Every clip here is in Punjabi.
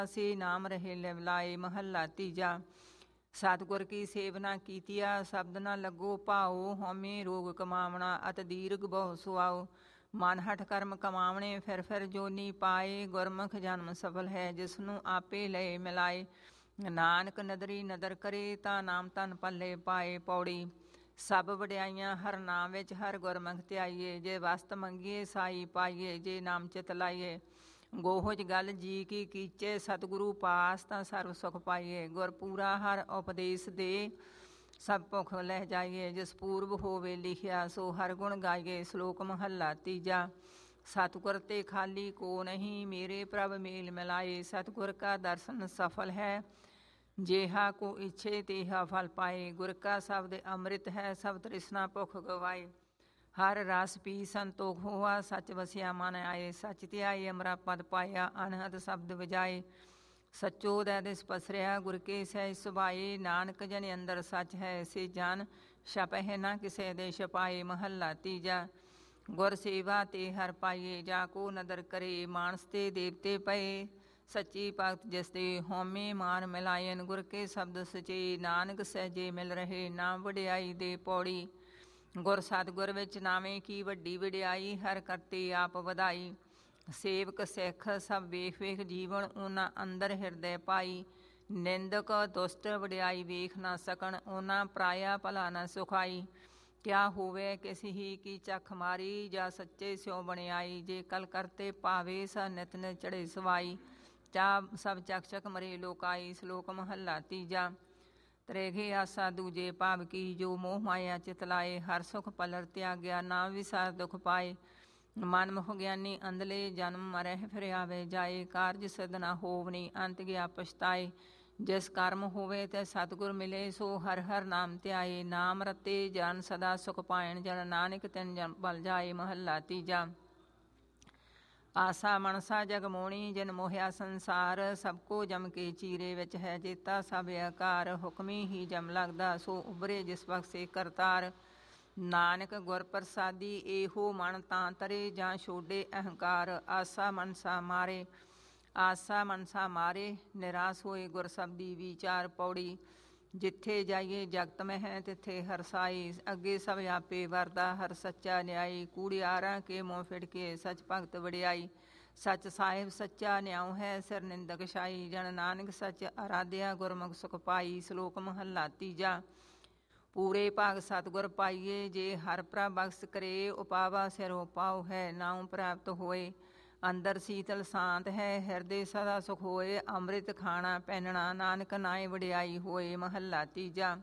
ਸੇ ਨਾਮ ਰਹੇ ਲਿਵਲਾਏ। ਮਹੱਲਾ ਤੀਜਾ। ਸਤਿਗੁਰ ਕੀ ਸੇਵਨਾ ਕੀਤੀਆ ਸ਼ਬਦ ਨਾ ਲੱਗੋ ਭਾਓ। ਹਉਮੈ ਰੋਗ ਕਮਾਵਣਾ ਅਤ ਦੀਰਘ ਬਹੁ ਸੁਆਓ। ਮਨ ਹਠ ਕਰਮ ਕਮਾਵਣੇ ਫਿਰ ਫਿਰ ਜੋਨੀ ਪਾਏ। ਗੁਰਮੁਖ ਜਨਮ ਸਫਲ ਹੈ ਜਿਸਨੂੰ ਆਪੇ ਲਏ ਮਿਲਾਏ। ਨਾਨਕ ਨਦਰੀ ਨਦਰ ਕਰੇ ਤਾਂ ਨਾਮ ਧਨ ਪੱਲੇ ਪਾਏ। ਪੌੜੀ। ਸਭ ਵਡਿਆਈਆਂ ਹਰ ਨਾਮ ਵਿੱਚ ਹਰ ਗੁਰਮੁਖ ਧਿਆਈਏ। ਜੇ ਵਸਤ ਮੰਗੀਏ ਸਾਈ ਪਾਈਏ ਜੇ ਨਾਮ ਚਿਤ ਲਾਈਏ। ਗੋਹਜ ਗੱਲ ਜੀ ਕੀ ਕੀਚੇ ਸਤਿਗੁਰੂ ਪਾਸ ਤਾਂ ਸਰਬ ਸੁਖ ਪਾਈਏ। ਗੁਰਪੂਰਾ ਹਰ ਉਪਦੇਸ਼ ਦੇ ਸਭ ਭੁਖ ਲਹਿ ਜਾਈਏ। ਜਿਸ ਪੂਰਬ ਹੋਵੇ ਲਿਖਿਆ ਸੋ ਹਰ ਗੁਣ ਗਾਈਏ। ਸ਼ਲੋਕ ਮਹੱਲਾ ਤੀਜਾ। ਸਤਿਗੁਰ ਤੇ ਖਾਲੀ ਕੋ ਨਹੀਂ ਮੇਰੇ ਪ੍ਰਭ ਮੇਲ ਮਿਲਾਏ। ਸਤਿਗੁਰ ਕਾ ਦਰਸ਼ਨ ਸਫਲ ਹੈ ਜੇਹਾ ਕੋ ਇੱਛੇ ਤੇਹਾ ਫਲ ਪਾਏ। ਗੁਰ ਕਾ ਸ਼ਬਦ ਅੰਮ੍ਰਿਤ ਹੈ ਸਭ ਤ੍ਰਿਸ਼ਨਾ ਭੁਖ ਗਵਾਏ। ਹਰ ਰਸ ਪੀ ਸੰਤੋਖ ਹੋਆ ਸੱਚ ਵਸਿਆ ਮਨ ਆਏ। ਸੱਚ ਧਿਆਏ ਅਮਰਾ ਪਦ ਪਾਇਆ ਅਨਹਦ ਸ਼ਬਦ ਵਜਾਏ। ਸੱਚੋ ਦੈ ਦਿਸ ਪਸਰਿਆ ਗੁਰ ਕੇ ਸਹਿਜ ਸੁਭਾਏ। ਨਾਨਕ ਜਨ ਅੰਦਰ ਸੱਚ ਹੈ ਸੇ ਜਨ ਛਪਹਿ ਨਾ ਕਿਸੇ ਦੇ ਛਪਾਏ। ਮਹੱਲਾ ਤੀਜਾ। ਗੁਰ ਸੇਵਾ ਤੇ ਹਰ ਪਾਈਏ ਜਾ ਕੋ ਨਦਰ ਕਰੇ। ਮਾਨਸ ਤੇ ਦੇਵਤੇ ਪਏ ਸੱਚੀ ਭਗਤ ਜਿਸ ਦੇ ਹਉਮੈ ਮਾਰ ਮਿਲਾਇਨ। ਗੁਰ ਕੇ ਸ਼ਬਦ ਸਚੇ ਨਾਨਕ ਸਹਿਜੇ ਮਿਲ ਰਹੇ ਨਾਮ ਵਡਿਆਈ ਦੇ। ਪੌੜੀ। ਗੁਰ ਸਤਿਗੁਰ ਵਿੱਚ ਨਾਵੇਂ ਕੀ ਵੱਡੀ ਵਡਿਆਈ ਹਰ ਕਰਤੇ ਆਪ ਵਧਾਈ। ਸੇਵਕ ਸਿੱਖ ਸਭ ਵੇਖ ਵੇਖ ਜੀਵਨ ਉਹਨਾਂ ਅੰਦਰ ਹਿਰਦੈ ਪਾਈ। ਨਿੰਦਕ ਦੁਸ਼ਟ ਵਡਿਆਈ ਵੇਖ ਨਾ ਸਕਣ ਉਹਨਾਂ ਪਰਾਇਆ ਭਲਾ ਨਾ ਸੁਖਾਈ। ਕਿਆ ਹੋਵੇ ਕਿਸ ਹੀ ਕੀ ਚੱਖ ਮਾਰੀ ਜਾਂ ਸੱਚੇ ਸਿਉ ਬਣਿਆਈ। ਜੇ ਕਲ ਕਰਤੇ ਪਾਵੇ ਸਾ ਨਿਤ ਨਿਤ ਚੜੇ ਸਵਾਈ। ਚਾਹ ਸਭ ਚੱਕ ਚੱਕ ਮਰੇ ਲੋਕਾਈ। ਸ਼ਲੋਕ ਮਹੱਲਾ ਤੀਜਾ। ਤ੍ਰੇਘੇ ਆਸਾ ਦੂਜੇ ਭਾਵ ਕੀ ਜੋ ਮੋਹ ਮਾਇਆ ਚਿਤ ਲਾਏ। ਹਰ ਸੁਖ ਪਲਰ ਤਿਆਗਿਆ ਨਾ ਵਿਸਾਰ ਦੁਖ ਪਾਏ। ਮਨ ਮੁਖ ਗਿਆਨੀ ਅੰਧਲੇ ਜਨਮ ਮਰਹਿ ਫਿਰ ਆਵੇ ਜਾਏ। ਕਾਰਜ ਸਿਧ ਨਾ ਹੋਵਨੀ ਅੰਤ ਗਿਆ ਪਛਤਾਏ। ਜਿਸ ਕਰਮ ਹੋਵੇ ਤੇ ਸਤਿਗੁਰ ਮਿਲੇ ਸੋ ਹਰ ਹਰ ਨਾਮ ਧਿਆਏ। ਨਾਮ ਰਤੇ ਜਨ ਸਦਾ ਸੁਖ ਪਾਇਣ ਜਨ ਨਾਨਕ ਤਿਨ ਜਨ ਬਲ ਜਾਏ। ਮਹੱਲਾ ਤੀਜਾ। ਆਸਾ ਮਨਸਾ ਜਗ ਮੋਣੀ ਜਿਨ ਮੋਹਿਆ ਸੰਸਾਰ। ਸਭ ਕੋ ਜਮ ਕੇ ਚੀਰੇ ਵਿੱਚ ਹੈ ਜੇਤਾ ਸਭ ਆਕਾਰ। ਹੁਕਮੀ ਹੀ ਜਮ ਲੱਗਦਾ ਸੋ ਉਬਰੇ ਜਿਸ ਬਖਸ਼ੇ ਕਰਤਾਰ। ਨਾਨਕ ਗੁਰ ਪ੍ਰਸਾਦੀ ਇਹੋ ਮਨ ਤਾਂ ਤਰੇ ਜਾਂ ਛੋਡੇ ਅਹੰਕਾਰ। ਆਸਾ ਮਨਸਾ ਮਾਰੇ ਆਸਾ ਮਨਸਾ ਮਾਰੇ ਨਿਰਾਸ ਹੋਏ ਗੁਰ ਸ਼ਬਦੀ ਵਿਚਾਰ। ਪੌੜੀ। ਜਿੱਥੇ ਜਾਈਏ ਜਗਤ ਮਹਿ ਤਿੱਥੇ ਹਰਸਾਈ। ਅੱਗੇ ਸਭ ਆਪੇ ਵਰਦਾ ਹਰ ਸੱਚਾ ਨਿਆਈ। ਕੂੜਿਆਰਾਂ ਕੇ ਮੂੰਹ ਫਿੜ ਕੇ ਸੱਚ ਭਗਤ ਵਡਿਆਈ। ਸੱਚ ਸਾਹਿਬ ਸੱਚਾ ਨਿਆਉ ਹੈ ਸਿਰ ਨਿੰਦਕ ਛਾਈ। ਜਨ ਨਾਨਕ ਸੱਚ ਅਰਾਧਿਆ ਗੁਰਮੁਖ ਸੁਖ ਪਾਈ। ਸ਼ਲੋਕ ਮਹੱਲਾ ਤੀਜਾ। ਪੂਰੇ ਭਾਗ ਸਤਿਗੁਰ ਪਾਈਏ ਜੇ ਹਰ ਪ੍ਰਭ ਬਖਸ਼ ਕਰੇ। ਉਪਾਵਾ ਸਿਰ ਉਪਾਉ ਹੈ ਨਾਉ ਪ੍ਰਾਪਤ ਹੋਏ। ਅੰਦਰ ਸੀਤਲ ਸ਼ਾਂਤ ਹੈ ਹਿਰਦੇ ਸਦਾ ਸੁਖ ਹੋਏ। ਅੰਮ੍ਰਿਤ ਖਾਣਾ ਪਹਿਨਣਾ ਨਾਨਕ ਨਾਏ ਵਡਿਆਈ ਹੋਏ। ਮਹੱਲਾ ਤੀਜਾ।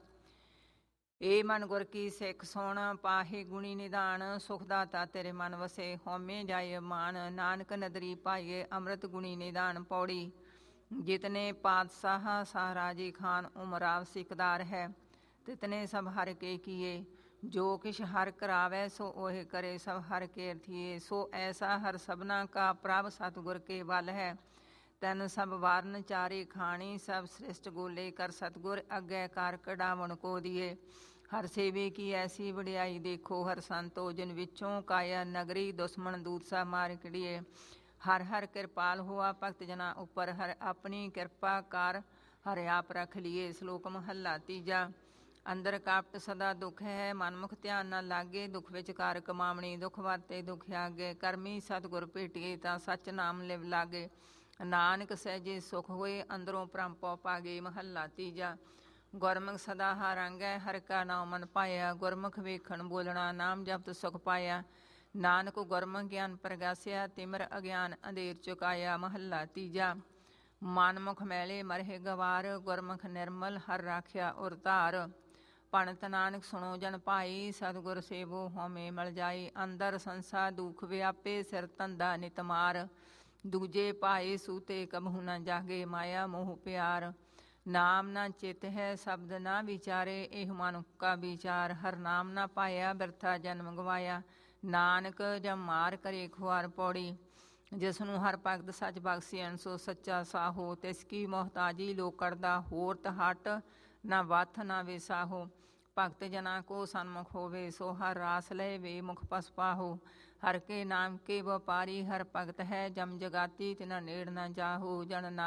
ਏ ਮਨ ਗੁਰ ਕੀ ਸਿੱਖ ਸੁਣ ਪਾਹੇ ਗੁਣੀ ਨਿਧਾਨ। ਸੁਖ ਦਾਤਾ ਤੇਰੇ ਮਨ ਵਸੇ ਹਉਮੈ ਜਾਏ ਮਾਨ। ਨਾਨਕ ਨਦਰੀ ਪਾਈਏ ਅੰਮ੍ਰਿਤ ਗੁਣੀ ਨਿਧਾਨ। ਪੌੜੀ। ਜਿਤਨੇ ਪਾਤਸ਼ਾਹ ਸਾਹ ਰਾਜੇ ਖਾਨ ਉਮਰਾਵ ਸਿਕਦਾਰ ਹੈ। ਤਿਤਨੇ ਸਭ ਹਰ ਕੇ ਕੀਏ ਜੋ ਕਿਛ ਹਰ ਕਰਾਵੈ ਸੋ ਉਹੇ ਕਰੇ ਸਭ ਹਰ ਕੇ ਥੀਏ। ਸੋ ਐਸਾ ਹਰ ਸਭਨਾ ਕਾ ਪ੍ਰਭ ਸਤਿਗੁਰ ਕੇ ਬਲ ਹੈ। ਤੈਨ ਸਭ ਵਾਰਨ ਚਾਰੇ ਖਾਣੀ ਸਭ ਸ੍ਰਿਸ਼ਟ ਗੋਲੇ ਕਰ। ਸਤਿਗੁਰ ਅੱਗੇ ਕਰ ਕਢਾਵਣ ਕੋ ਦੀਏ। ਹਰ ਸੇਵੇ ਕੀ ਐਸੀ ਵਡਿਆਈ ਦੇਖੋ ਹਰ ਸੰਤੋ। ਜਿਨ ਵਿੱਚੋਂ ਕਾਇਆ ਨਗਰੀ ਦੁਸ਼ਮਣ ਦੂਤ ਸਾ ਮਾਰ ਖੜੀਏ। ਹਰ ਹਰ ਕਿਰਪਾਲ ਹੋਆ ਭਗਤ ਜਨਾ ਉੱਪਰ। ਹਰ ਆਪਣੀ ਕਿਰਪਾ ਕਰ ਹਰ ਆਪ ਰਖ ਲੀਏ। ਸ਼ਲੋਕ ਮਹੱਲਾ ਤੀਜਾ। ਅੰਦਰ ਕਾਪਟ ਸਦਾ ਦੁੱਖ ਹੈ ਮਨਮੁਖ ਧਿਆਨ ਨਾ ਲਾਗੇ। ਦੁੱਖ ਵਿੱਚ ਕਾਰ ਕਮਾਵਣੀ ਦੁੱਖ ਵਰਤੇ ਦੁੱਖ ਆਗੇ। ਕਰਮੀ ਸਤਿਗੁਰ ਭੇਟੀਏ ਤਾਂ ਸੱਚ ਨਾਮ ਲਿਵ ਲਾਗੇ। ਨਾਨਕ ਸਹਿਜੇ ਸੁਖ ਹੋਏ ਅੰਦਰੋਂ ਭਰਮ ਪਉ ਭਾਗੇ। ਮਹੱਲਾ ਤੀਜਾ। ਗੁਰਮੁਖ ਸਦਾ ਹਾਰਾਂਗੈ ਹਰਿ ਕਾ ਨਾਮ ਮਨ ਪਾਇਆ। ਗੁਰਮੁਖ ਵੇਖਣ ਬੋਲਣਾ ਨਾਮ ਜਪਤ ਸੁਖ ਪਾਇਆ। ਨਾਨਕ ਗੁਰਮੁਖ ਗਿਆਨ ਪ੍ਰਗਾਸਿਆ ਤਿਮਰ ਅਗਿਆਨ ਅੰਧੇਰ ਚੁਕਾਇਆ। ਮਹੱਲਾ ਤੀਜਾ। ਮਨਮੁਖ ਮੈਲੇ ਮਰਹਿ ਗਵਾਰ ਗੁਰਮੁਖ ਨਿਰਮਲ ਹਰ ਰਾਖਿਆ ਉਰ ਧਾਰ। ਭਣਤ ਨਾਨਕ ਸੁਣੋ ਜਨ ਭਾਈ ਸਤਿਗੁਰ ਸੇਵੋ ਹਉਮੈ ਮਲ ਜਾਈ। ਅੰਦਰ ਸੰਸਾ ਦੁਖ ਵਿਆਪੇ ਸਿਰ ਧੰਦਾ ਨਿਤ ਮਾਰ। ਦੂਜੇ ਭਾਏ ਸੂਤੇ ਕਬਹੂ ਨਾ ਜਾਗੇ ਮਾਇਆ ਮੋਹ ਪਿਆਰ। ਨਾਮ ਨਾ ਚਿਤ ਹੈ ਸ਼ਬਦ ਨਾ ਵਿਚਾਰੇ ਇਹ ਮਨੁੱਖ ਕਾ ਵਿਚਾਰ। ਹਰ ਨਾਮ ਨਾ ਪਾਇਆ ਬਿਰਥਾ ਜਨਮ ਗਵਾਇਆ। ਨਾਨਕ ਜਮ ਮਾਰ ਕਰੇ ਖੁਆਰ। ਪੌੜੀ। ਜਿਸ ਨੂੰ ਹਰ ਭਗਤ ਸੱਚ ਬਖਸ਼ਿਆਨ ਸੋ ਸੱਚਾ ਸਾਹੋ। ਤਿਸ ਕੀ ਮੁਹਤਾਜੀ ਲੋਕ ਕਰਦਾ ਹੋਰ ਤਹਟ ਨਾ ਵੱਥ ਨਾ ਵਿਸਾਹੋ। ਭਗਤ ਜਨਾ ਕੋ ਸਨਮੁਖ ਹੋਵੇ ਸੋ ਹਰ ਰਾਸ ਲਏ ਵੇ ਮੁਖ ਪਸ ਪਾਹੋ। ਹਰ ਕੇ ਨਾਮ ਕੇ ਵਪਾਰੀ ਹਰ ਭਗਤ ਹੈ ਜਮ ਜਗਾਤੀ ਤਿਨਾ ਨੇੜ ਨਾ ਜਾਹੋ। ਜਨ